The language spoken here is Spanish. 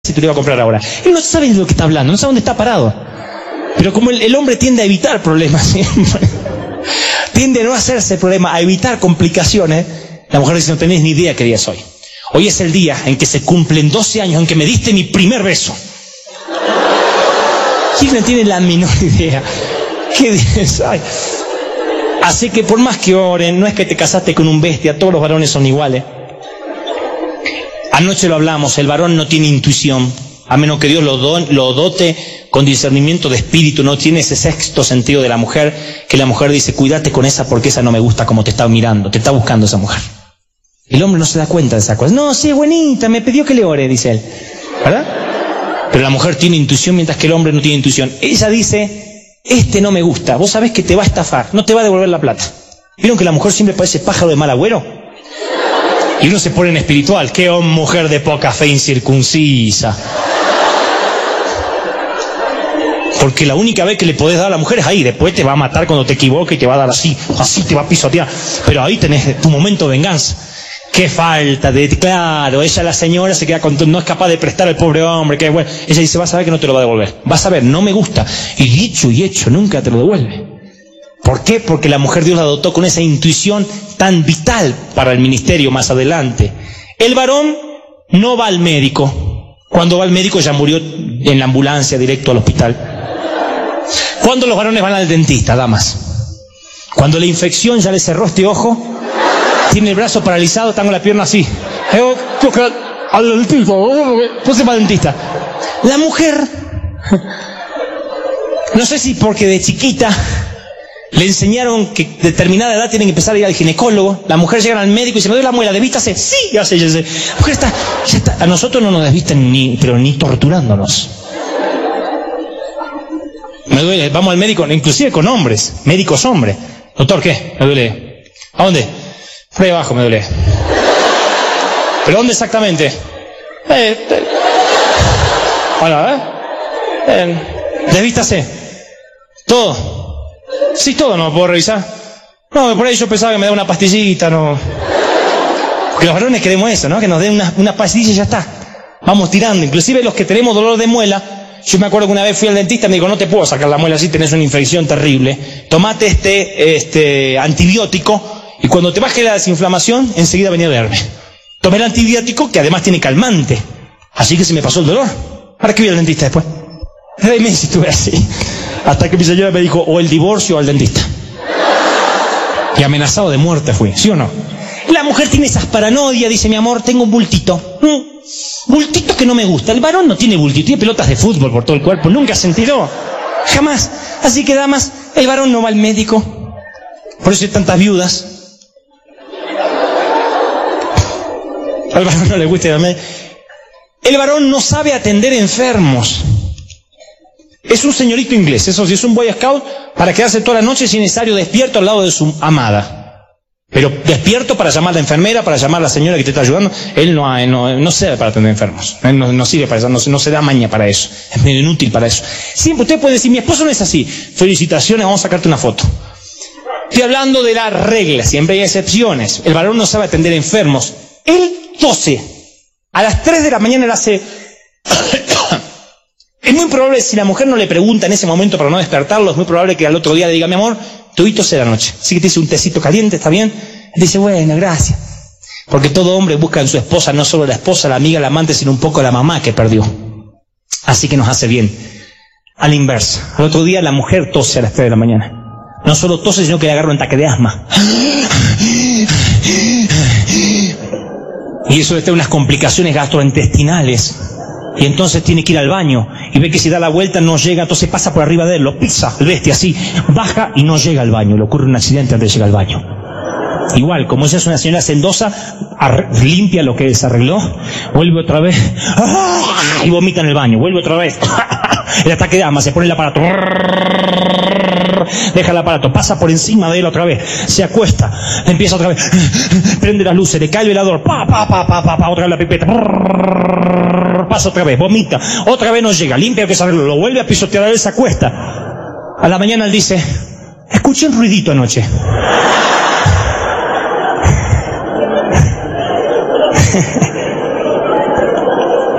si te lo iba a comprar ahora. Él no sabe de lo que está hablando, no sabe dónde está parado. Pero como el hombre tiende a evitar problemas siempre, tiende a no hacerse problema, a evitar complicaciones, la mujer dice, no tenés ni idea qué día es hoy. Hoy es el día en que se cumplen 12 años en que me diste mi primer beso. ¿Quién no tiene la menor idea qué día es hoy? Así que por más que oren, no es que te casaste con un bestia, todos los varones son iguales. Anoche lo hablamos, el varón no tiene intuición, a menos que Dios lo dote con discernimiento de espíritu, no tiene ese sexto sentido de la mujer, que la mujer dice, cuídate con esa porque esa no me gusta como te está mirando, te está buscando esa mujer. El hombre no se da cuenta de esa cosa. No, sí, buenita, me pidió que le ore, dice él. ¿Verdad? Pero la mujer tiene intuición mientras que el hombre no tiene intuición. Ella dice, este no me gusta, vos sabés que te va a estafar, no te va a devolver la plata. ¿Vieron que la mujer siempre parece pájaro de mal agüero? Y uno se pone en espiritual, qué mujer de poca fe incircuncisa. Porque la única vez que le podés dar a la mujer es ahí, después te va a matar cuando te equivoques y te va a dar así te va a pisotear. Pero ahí tenés tu momento de venganza. Qué falta de... Claro, ella, la señora, se queda con... No es capaz de prestar al pobre hombre, que bueno. Ella dice, vas a ver que no te lo va a devolver. Vas a ver, no me gusta. Y dicho y hecho, nunca te lo devuelve. ¿Por qué? Porque la mujer Dios la dotó con esa intuición tan vital para el ministerio más adelante. El varón no va al médico. Cuando va al médico ya murió en la ambulancia directo al hospital. ¿Cuándo los varones van al dentista, damas? Cuando la infección ya le cerró este ojo, tiene el brazo paralizado, tengo la pierna así. Al dentista, pues va al dentista. La mujer, no sé si porque de chiquita le enseñaron que a determinada edad tienen que empezar a ir al ginecólogo. La mujer llega al médico y se me duele la muela, ¿desvístase? Sí, ya sé. La mujer ya está. A nosotros no nos desvisten pero ni torturándonos. Me duele, vamos al médico, inclusive con hombres, médicos hombres. Doctor, ¿qué? Me duele. ¿A dónde? Por ahí abajo me duele. ¿Pero dónde exactamente? Bueno, desvístase. ¿Todo? Sí, todo no lo puedo revisar. No, por ahí yo pensaba que me da una pastillita, no. Porque los varones queremos eso, ¿no? Que nos den una pastilla y ya está. Vamos tirando. Inclusive los que tenemos dolor de muela. Yo me acuerdo que una vez fui al dentista y me dijo, no te puedo sacar la muela así, tenés una infección terrible. Tomate este antibiótico y cuando te baje la desinflamación, enseguida venía a verme. Tomé el antibiótico que además tiene calmante. Así que se me pasó el dolor. ¿Para qué voy al dentista después? 6 meses estuve así. Hasta que mi señora me dijo, o el divorcio o al dentista. Y amenazado de muerte fui, ¿sí o no? La mujer tiene esas paranoias, dice, mi amor, tengo un bultito. Bultito que no me gusta. El varón no tiene bultito, tiene pelotas de fútbol por todo el cuerpo, nunca se enteró. Jamás. Así que, damas, el varón no va al médico. Por eso hay tantas viudas. Al varón no le gusta ir al médico. El varón no sabe atender enfermos. Es un señorito inglés, eso sí, es un boy scout para quedarse toda la noche si es necesario despierto al lado de su amada. Pero despierto para llamar a la enfermera, para llamar a la señora que te está ayudando. Él no sirve para atender enfermos. Él no sirve para eso, no se da maña para eso. Es medio inútil para eso. Siempre usted puede decir, mi esposo no es así. Felicitaciones, vamos a sacarte una foto. Estoy hablando de las reglas, siempre hay excepciones. El varón no sabe atender enfermos. Él tose. A las 3 de la mañana él hace... Es muy probable, si la mujer no le pregunta en ese momento para no despertarlo, es muy probable que al otro día le diga, mi amor, tuve tos de la noche. Así que te hice un tecito caliente, ¿está bien? Él dice, bueno, gracias. Porque todo hombre busca en su esposa, no solo la esposa, la amiga, la amante, sino un poco la mamá que perdió. Así que nos hace bien. A la inversa. Al otro día la mujer tose a las 3 de la mañana. No solo tose, sino que le agarra un ataque de asma. Y eso le trae unas complicaciones gastrointestinales. Y entonces tiene que ir al baño y ve que si da la vuelta no llega, entonces pasa por arriba de él, lo pisa, el bestia así, baja y no llega al baño, le ocurre un accidente antes de llegar al baño. Igual, como ella es una señora sendosa, limpia lo que se arregló, vuelve otra vez y vomita en el baño, vuelve otra vez, el ataque de asma, se pone el aparato, deja el aparato, pasa por encima de él otra vez, se acuesta, empieza otra vez, prende las luces, le cae el velador, otra vez la pipeta, pasa otra vez, vomita, otra vez no llega, limpia lo que se arregló, lo vuelve a pisotear, él se acuesta. A la mañana él dice, escuché un ruidito anoche.